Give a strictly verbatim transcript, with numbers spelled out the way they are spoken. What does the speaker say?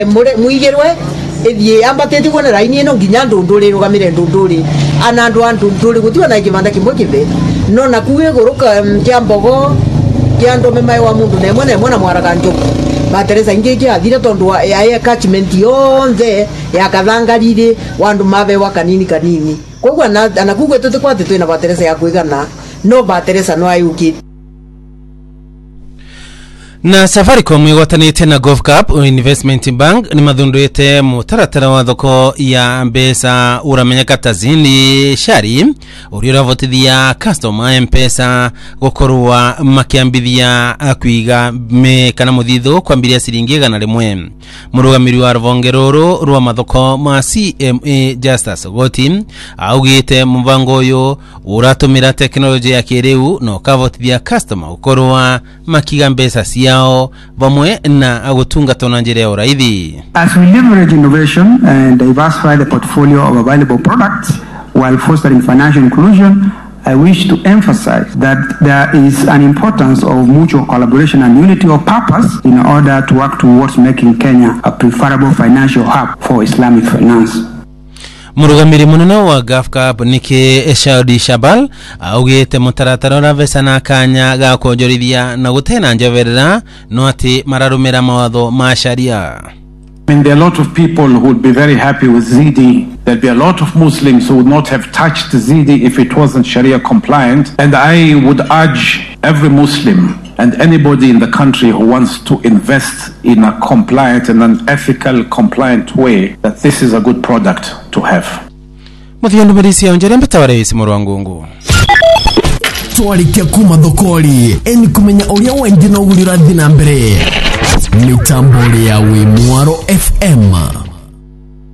mure muigerwe ethie ambatete kuona raini eno nginya ndunduri rugamire ndunduri ana andu andu ndunduri gutiwa na kibanda kimwe kibe no nakuge guruka kya mbogo kya ndome mai wa mundu nemwe nemwe na mwaraga njoku batereza inge kya thire tondu ya catchment yonze ya kathangarire wandu mabe wa kanini kanini kogwa na anakugwe tutu kwate twina batereza ya kuigana no batereza no ayuki. Na Safaricom igwatanite na GovCap Investment Bank ni mathundwite mutaratara wa thoko ya mbesa uramenyeka tazini shari uri uravotithia customer M-Pesa gukorwa makiambithia kwiga me kana muthithu kwambiria ciringi igana rimwe. Murugamiri wa ruvonge ruru rwa mathoko ma C M A Justus Goti augite mvango uyu uratumira teknolojia ya kiriu no kavotithia customer gukorwa makiga mbesa cia vamwe na agutunga tona njira ya uraithi. As we leverage innovation and diversify the portfolio of available products while fostering financial inclusion, I wish to emphasize that there is an importance of mutual collaboration and unity of purpose in order to work towards making Kenya a preferable financial hub for Islamic finance. Murugamiri munene wa GovCap Niki Eshadi Shabal augite mutaratara ravesa na kanya ga konjorithia na gutena njoverera no ati mararumira mawatho ma sharia. I mean, there are a lot of people who would be very happy with Z D. There'd be a lot of Muslims who would not have touched Z D if it wasn't Sharia compliant. And I would urge every Muslim and anybody in the country who wants to invest in a compliant and an ethical, compliant way that this is a good product to have. Muthiandu merisi ya unjere mbetaware isi muru wangungu. Tuwalikia kuma dhokoli, eni kumenya ulia wengi na ugulira dhina mbere. Mitambole ya Wimwaro F